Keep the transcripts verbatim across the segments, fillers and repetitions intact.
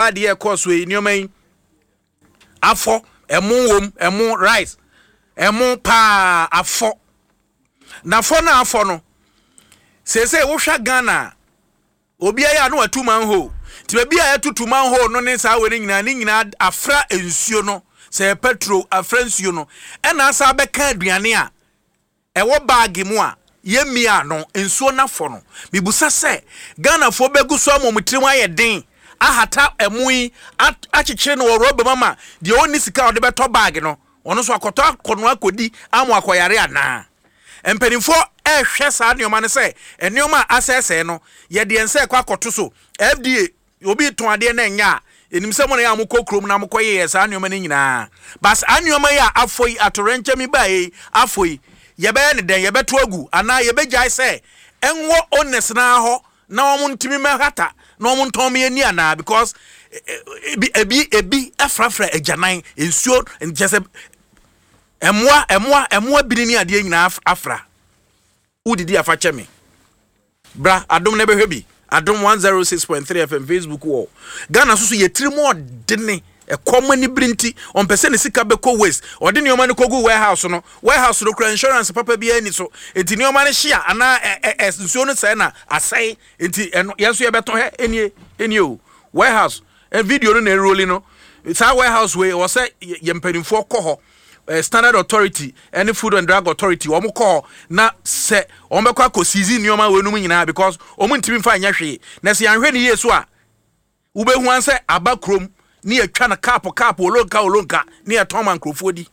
adie course we nneoma afọ emu wom emu rice emu pa afọ na afọ na afọ no sese wo hwa Ghana obi ya no atu manho ti bia ya tutu manho no ne sa we nyina ne nyina afra ensuo no se petrol afra ensuo no e na asa beka aduane a e wo bag mu a yemia no ensuo na fo no mibusa se Ghana fo begu so amomtiri mu ayeden ahata emui achichire no robe mama de oni sika ode beto bag no ono so akoto akono akodi amu akoyare ana empanimfo ehwe saa neoma ne se eneoma asese no ye de ense kwa akoto so F D A obi ton ade na nya enim se mo na ya mukokrom na mukoye saa neoma ne nyina bas aneoma ya afoi atorenche mi bae afoi ye be ne den ye beto agu ana ye begai se enwo honest na ho na omo ntimi mehata na omo ntom ye ni ana because ebi ebi ebi afrafra ejanan ensuo njese emwa emwa emwa binini ade nyina afra udidi afa cheme bra adom na behwe bi adom one oh six point three F M Facebook wo Ghana susu ye trimo dene e komani brinti on pese ne sika be ko waste ode ne oma ne kogu warehouse no warehouse no kra insurance papa bi ani so enti ne oma ne hia ana nsuo no sai na asai enti yeso ye beto he enie enie o warehouse e video no na eroli no sa warehouse we wo say ye mpanimfo kɔ hɔ Uh, Standard Authority any Food and Drug Authority omo call na se omo bekwa ko sizi nioma we num nyina because omo ntimi fa anya hwe na se anhwe ne yesu a ubehu anse abakrom ne atwa na cap cap olonka olonka ne atoma nkrofodi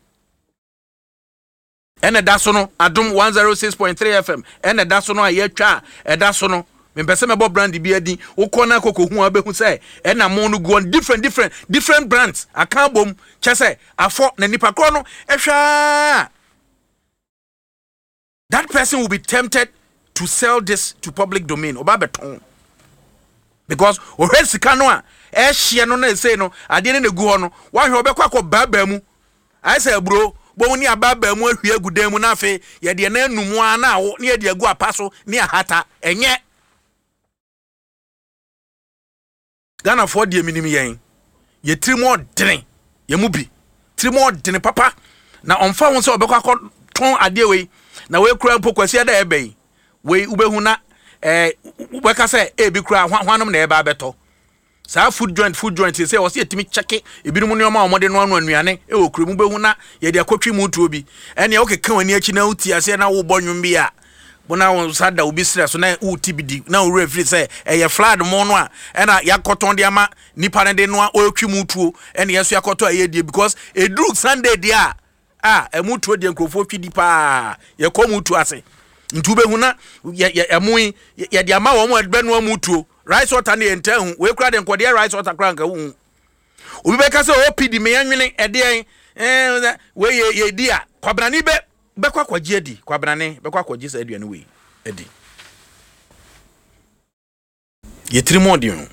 ene da so no adom one oh six point three F M ene da so no ayatwa e da so no Mpese mebo brand bi adi ukona kokohu abehu say e na mo no go on different different different brands aka bom chese afọ na nipa kro no ehwa that person will be tempted to sell this to public domain oba beton because o hesika no a e hye no na say no ade ne gu ho no wa hwe obekwa akobaba mu I say bro bo ni ababa mu ahwe agudan mu na afi ye de na anumu ana awo ne ye de agu apaso ne ahata enye Ghana for the minimum yen. Ye three more dene. Ye mubi. Three more dene papa. Na onfa won se obekwa ton ade we. Na we kura mpo kwasi ada ebe. We ubehu na eh ubeka se e bi kura hwanom na ebe abeto. Sa food joint food joint say o se etimi cheke ebirum ne oma omode no anu anuane e okura mu behu na ye de akotwi mu tuo bi. Ene o keka wani achi na uti ase na wo bonwum bi a. Bona won sada obi stress na uti bidi na o refri say eye flood mo no a na yakoton de ama nipa ne de no a otwi mutuo ene yeso yakoto aye die because e dru Sunday dia a ah emutuo de nkrofo twidi pa ye ko mutuo ase ntube hu na ye emu ye de ama wo mo adbe no mutuo rice water ne entahu we kra de nkode rice water kra nka hu obi be ka say o pidi me yanwene e de eh we ye ye dia kwabrani be bekwa kwaji edi kwabrane bekwa kwaji sa aduane we edi yetrimo no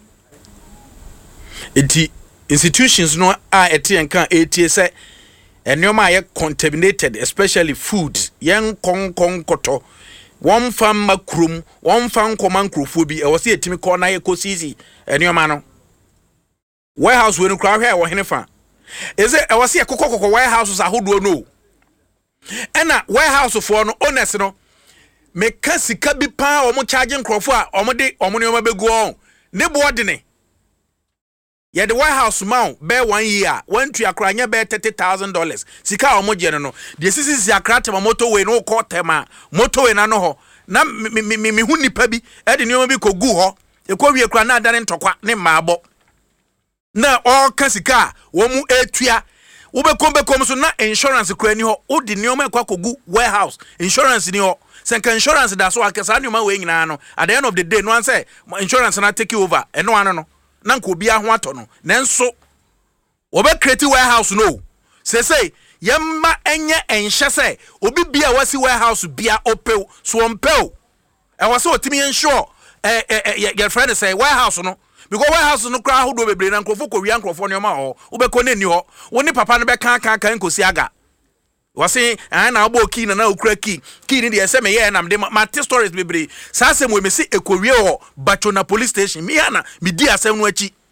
eti institutions no a eti enka eti se enoma ye contaminated especially food yen konkon koto won fam makrum won fam koman krofobi e wo se etimi ko na ye kosisi enoma no warehouse we no kra hwe wo henefa eze e wo se ekokokoko warehouses ahodo no ena warehouse for no owners no me ka sika bi pa omo charging crofo a omo de omo ne omo begu on ne board ne ye the warehouse man be one year one to akra nya be thirty thousand dollars sika omo je no de sisi si akra tema motorway no ko tema motorway na no ho na me me me hu nipa bi e de ne omo bi kogu ho e ko wie kra na adane ntokwa ne maabo na o ka sika wo mu etua ube kombe kom so na insurance kura ni ho odi ni o ma kwa kogu warehouse insurance ni ho senka insurance da so akesa ni o ma we nyina no at the end of the day no an say insurance na take over eno ano no na nko bia ho ato no nenso obe create warehouse no say say yemma enye enhye say obi bia wasi warehouse bia opew so ompew e wase otimi ensure eh eh your friend say warehouse no because warehouse no kra hodo bebre na nkrofo ko wia nkrofo ne ma ho ubeko ne ni ho woni papa no be kan kan kan kosi aga wase an na agbo key na na okra key key ni de se me ye na me ma stories bebre sa asem we me se ekowie ho Bachona police station mi ana mi di asem no achi